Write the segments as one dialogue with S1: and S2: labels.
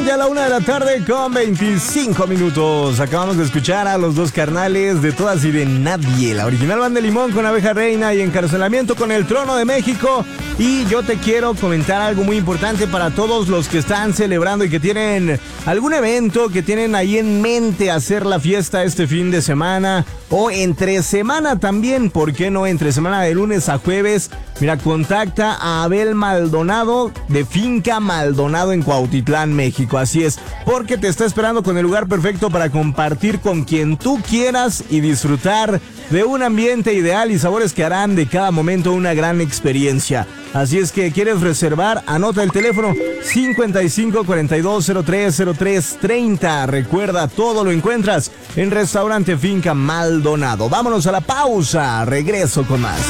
S1: Ya a la 1 de la tarde con 25 minutos. Acabamos de escuchar a los dos carnales de Todas y de Nadie. La original Banda de Limón con Abeja Reina y Encarcelamiento con El Trono de México. Y yo te quiero comentar algo muy importante para todos los que están celebrando y que tienen algún evento, que tienen ahí en mente hacer la fiesta este fin de semana o entre semana también. ¿Por qué no? Entre semana de lunes a jueves. Mira, contacta a Abel Maldonado de Finca Maldonado en Cuautitlán, México. Así es, porque te está esperando con el lugar perfecto para compartir con quien tú quieras y disfrutar de un ambiente ideal y sabores que harán de cada momento una gran experiencia. Así es que quieres reservar, anota el teléfono 55 42 03 03 30. Recuerda, todo lo encuentras en Restaurante Finca Maldonado. Vámonos a la pausa, regreso con más.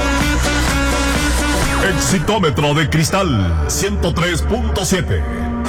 S2: Exitómetro de Cristal 103.7.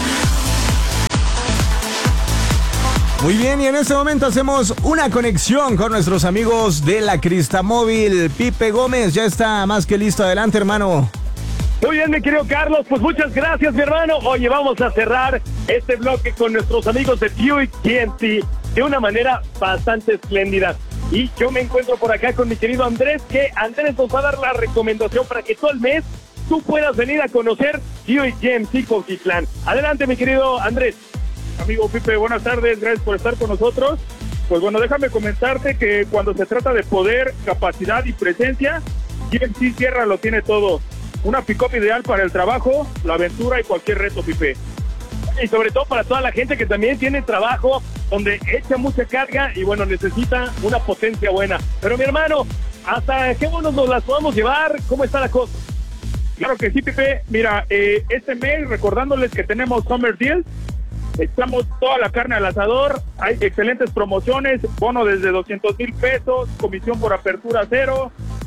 S1: Muy bien, y en este momento hacemos una conexión con nuestros amigos de la Cristamóvil. Pipe Gómez ya está más que listo. Adelante, hermano.
S3: Muy bien, mi querido Carlos, pues muchas gracias, mi hermano. Oye, vamos a cerrar este bloque con nuestros amigos de Buick GMC de una manera bastante espléndida. Y yo me encuentro por acá con mi querido Andrés, que Andrés nos va a dar la recomendación para que todo el mes tú puedas venir a conocer Buick GMC Cuautitlán. Adelante, mi querido Andrés.
S4: Amigo Pipe, buenas tardes, gracias por estar con nosotros. Pues bueno, déjame comentarte que cuando se trata de poder, capacidad y presencia, GMC Sierra lo tiene todo. Una pick-up ideal para el trabajo, la aventura y cualquier reto, Pipe.
S3: Y sobre todo para toda la gente que también tiene trabajo, donde echa mucha carga y bueno, necesita una potencia buena. Pero mi hermano, ¿hasta qué bonos nos las podemos llevar? ¿Cómo está la cosa?
S4: Claro que sí, Pipe. Mira, este mes, recordándoles que tenemos Summer Deals, echamos toda la carne al asador, hay excelentes promociones, bono desde 200,000 pesos, comisión por apertura cero,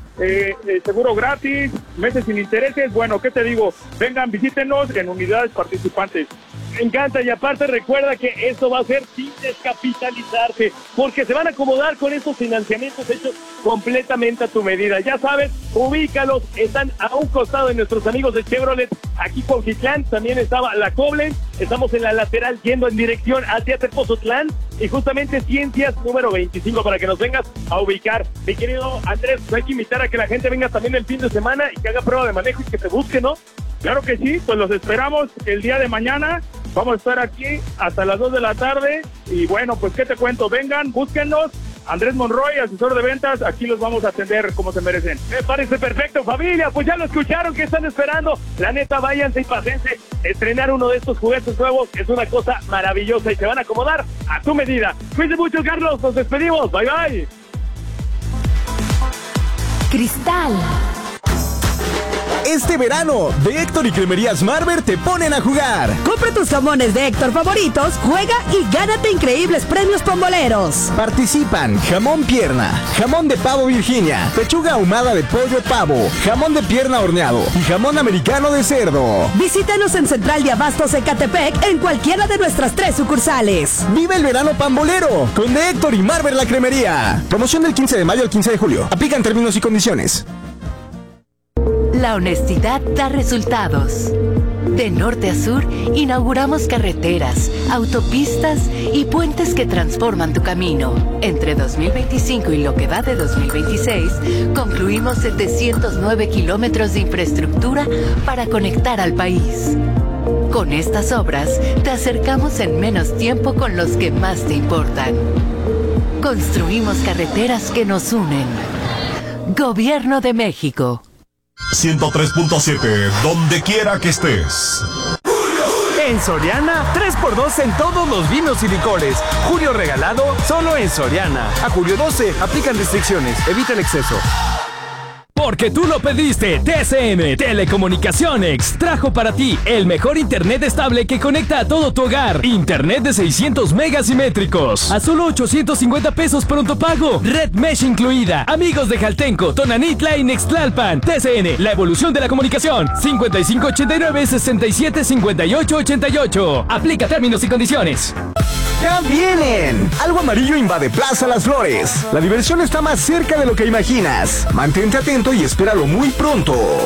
S4: seguro gratis, meses sin intereses. Bueno, ¿qué te digo? Vengan, visítenos en unidades participantes.
S3: Me encanta, y aparte recuerda que esto va a ser sin descapitalizarse, porque se van a acomodar con estos financiamientos hechos completamente a tu medida. Ya sabes, ubícalos, están a un costado de nuestros amigos de Chevrolet, aquí con Cuautitlán, también estaba la Koblenz, estamos en la lateral yendo en dirección hacia Tepozotlán, y justamente Ciencias número 25 para que nos vengas a ubicar. Mi querido Andrés, hay que invitar a que la gente venga también el fin de semana y que haga prueba de manejo y que te busque, ¿no?
S4: Claro que sí, pues los esperamos el día de mañana. Vamos a estar aquí hasta las 2 de la tarde. Y bueno, pues qué te cuento, vengan, búsquennos. Andrés Monroy, asesor de ventas, aquí los vamos a atender como se merecen.
S3: Me parece perfecto, familia, pues ya lo escucharon, ¿qué están esperando? La neta, váyanse y pásense. Estrenar uno de estos juguetes nuevos es una cosa maravillosa y se van a acomodar a tu medida. Cuídense mucho, Carlos, nos despedimos, bye bye.
S5: Cristal.
S1: Este verano, de Héctor y Cremerías Marber te ponen a jugar.
S5: Compra tus jamones de Héctor favoritos, juega y gánate increíbles premios pomboleros.
S1: Participan jamón pierna, jamón de pavo Virginia, pechuga ahumada de pollo pavo, jamón de pierna horneado y jamón americano de cerdo.
S5: Visítanos en Central de Abastos Ecatepec en cualquiera de nuestras 3 sucursales.
S1: Vive el verano pambolero con de Héctor y Marber la Cremería. Promoción del 15 de mayo al 15 de julio. Aplican términos y condiciones.
S6: La honestidad da resultados. De norte a sur, inauguramos carreteras, autopistas y puentes que transforman tu camino. Entre 2025 y lo que va de 2026, concluimos 709 kilómetros de infraestructura para conectar al país. Con estas obras, te acercamos en menos tiempo con los que más te importan. Construimos carreteras que nos unen. Gobierno de México.
S2: 103.7, donde quiera que estés.
S7: En Soriana, 3x2 en todos los vinos y licores. Julio regalado, solo en Soriana. A julio 12, aplican restricciones, evita el exceso. Porque tú lo pediste, TCM Telecomunicaciones trajo para ti el mejor internet estable que conecta a todo tu hogar. Internet de 600 megas simétricos a solo 850 pesos pronto pago. Red Mesh incluida. Amigos de Jaltenco, Tonanitla y Nextlalpan. TCN, la evolución de la comunicación. 5589-675888. Aplica términos y condiciones.
S1: ¡Ya vienen! Algo Amarillo invade Plaza Las Flores. La diversión está más cerca de lo que imaginas. Mantente atento y espéralo muy pronto.